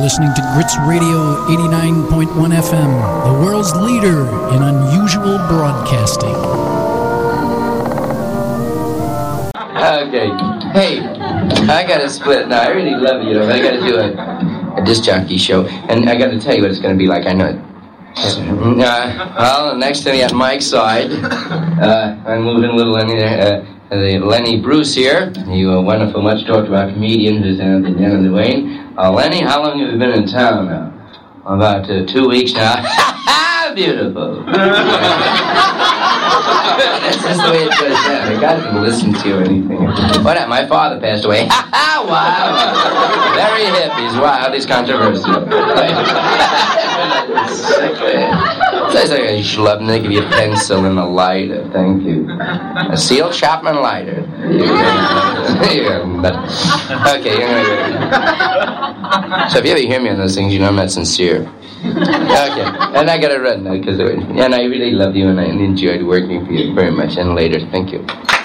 listening to Grits Radio 89.1 FM, the world's leader in unusual broadcasting. Okay. Hey, I got to split now. I really love you, but I got to do a disc jockey show, and I got to tell you what it's going to be like. I know it. Well, next to me at Mike's side, I'm moving little Lenny there. Lenny Bruce here, you a wonderful, much talked about comedian who's down at the end of the Wayne. Lenny, how long have you been in town now? About 2 weeks now. Beautiful. That's just the way it goes down. I got to listen to you or anything. What? My father passed away. Wow. Very hippies. Wow, this controversial. It's like a schlubnik, give you a pencil and a lighter. Thank you. A Seal Chapman lighter. Okay. So if you ever hear me on those things, you know I'm not sincere. Okay, and I gotta run now and I really love you and I enjoyed working for you very much. And later, thank you.